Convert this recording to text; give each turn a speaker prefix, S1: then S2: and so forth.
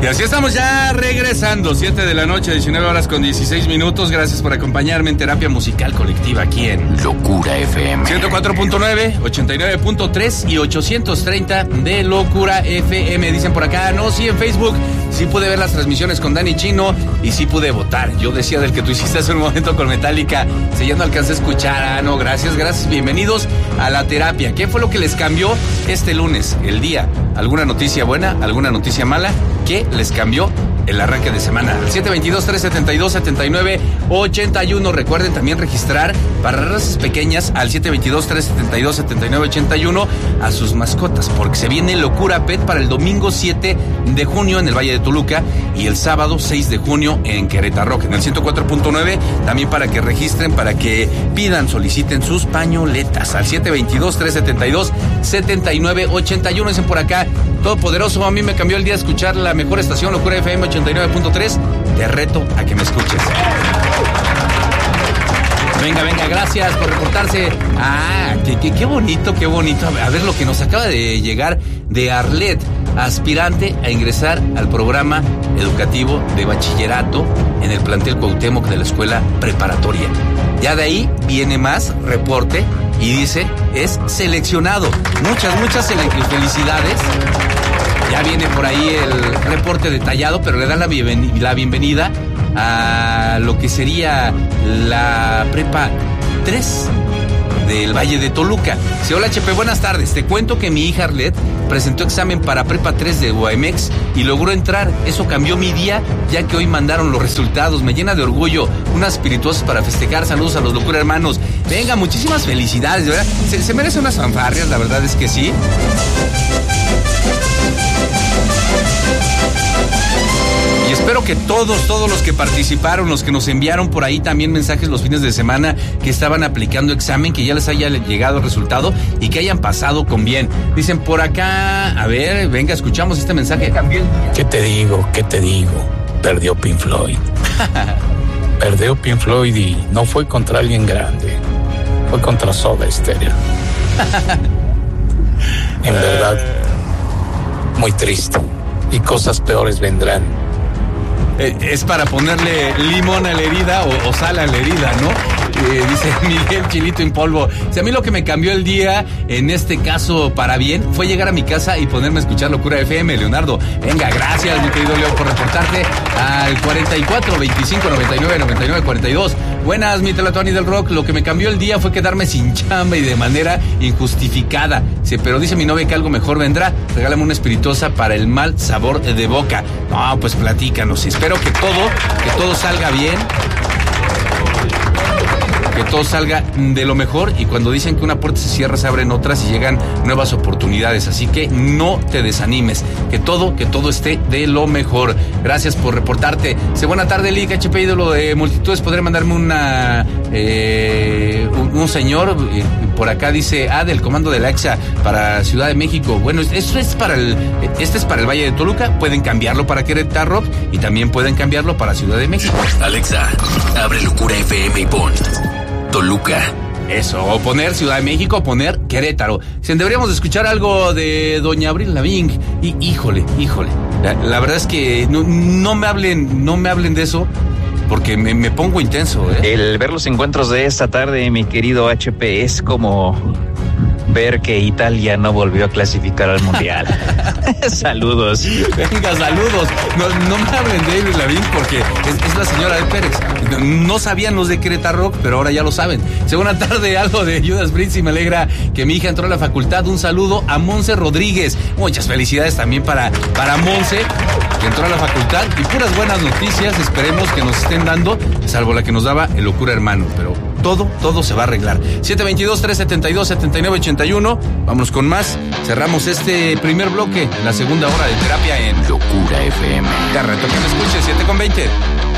S1: Y así estamos ya regresando, 7 de la noche, 19 horas con 16 minutos. Gracias por acompañarme en Terapia Musical Colectiva aquí en
S2: Locura FM
S1: 104.9, 89.3 y 830 de Locura FM. Dicen por acá, no, sí, en Facebook sí pude ver las transmisiones con Dani Chino y sí pude votar. Yo decía del que tú hiciste hace un momento con Metallica, si ya no alcancé a escuchar. No, gracias, bienvenidos a la terapia. ¿Qué fue lo que les cambió este lunes, el día? ¿Alguna noticia buena, alguna noticia mala? ¿Qué les cambió el arranque de semana? 722-372-7981. Recuerden también registrar para razas pequeñas al 722-372-7981 a sus mascotas, porque se viene Locura Pet para el domingo 7 de junio en el Valle de Toluca y el sábado 6 de junio en Querétaro, en el 104.9, también para que registren, para que pidan, soliciten sus pañoletas al 722-372-7981. Dicen por acá, todopoderoso, a mí me cambió el día escuchar la mejor estación, Locura FM 89.3. Te reto a que me escuches. Venga, gracias por reportarse. Qué bonito. A ver lo que nos acaba de llegar de Arlet, aspirante a ingresar al programa educativo de bachillerato en el plantel Cuauhtémoc de la escuela preparatoria. Ya de ahí viene más reporte y dice, es seleccionado. Muchas felicidades. Ya viene por ahí el reporte detallado, pero le dan la bienvenida a lo que sería la Prepa 3 del Valle de Toluca. Sí, hola HP, buenas tardes. Te cuento que mi hija Arlet presentó examen para Prepa 3 de UAMX y logró entrar. Eso cambió mi día, ya que hoy mandaron los resultados. Me llena de orgullo. Unas espirituosas para festejar. Saludos a los Locura hermanos. Venga, muchísimas felicidades, de verdad. Se merece unas fanfarrias, la verdad es que sí. Y espero que todos los que participaron, los que nos enviaron por ahí también mensajes los fines de semana que estaban aplicando examen, que ya les haya llegado el resultado y que hayan pasado con bien. Dicen por acá, a ver, venga, escuchamos este mensaje.
S2: ¿Qué te digo? Perdió Pink Floyd. Perdió Pink Floyd y no fue contra alguien grande, fue contra Soda Stereo. En verdad, muy triste. Y cosas peores vendrán.
S1: Es para ponerle limón a la herida o sal a la herida, ¿no? Dice Miguel Chilito en polvo. Si a mí lo que me cambió el día, en este caso para bien, fue llegar a mi casa y ponerme a escuchar Locura FM, Leonardo. Venga, gracias, mi querido Leo, por reportarte al 44 25 99 99 42. Buenas, mi Telatoni del Rock. Lo que me cambió el día fue quedarme sin chamba y de manera injustificada. Sí, pero dice mi novia que algo mejor vendrá. Regálame una espirituosa para el mal sabor de boca. No, pues platícanos. Espero que todo salga bien. Que todo salga de lo mejor, y cuando dicen que una puerta se cierra, se abren otras y llegan nuevas oportunidades, así que no te desanimes, que todo esté de lo mejor. Gracias por reportarte. Buena tarde, Liga HP, ídolo de multitudes. ¿Podría mandarme un señor? Por acá dice, del comando de la EXA para Ciudad de México. Bueno, esto es para este es para el Valle de Toluca. Pueden cambiarlo para Querétaro y también pueden cambiarlo para Ciudad de México.
S3: Alexa, abre Locura FM y pon Toluca.
S1: Eso, o poner Ciudad de México, o poner Querétaro. Deberíamos de escuchar algo de doña Avril Lavigne. Y híjole. La verdad es que no me hablen de eso, porque me pongo intenso, ¿eh?
S4: El ver los encuentros de esta tarde, mi querido HP, es como ver que Italia no volvió a clasificar al Mundial. Saludos.
S1: Venga, saludos. No me hablen de Avril Lavigne porque es la señora de Pérez. No sabían los de Querétaro, pero ahora ya lo saben. Buena tarde, algo de Judas Priest, y me alegra que mi hija entró a la facultad. Un saludo a Monse Rodríguez. Muchas felicidades también para Monse, que entró a la facultad, y puras buenas noticias esperemos que nos estén dando, salvo la que nos daba el Locura hermano, pero todo se va a arreglar. 722-372-7981. Vámonos con más. Cerramos este primer bloque, la segunda hora de terapia en
S3: Locura FM.
S1: Te reto que me escuches, 7:20.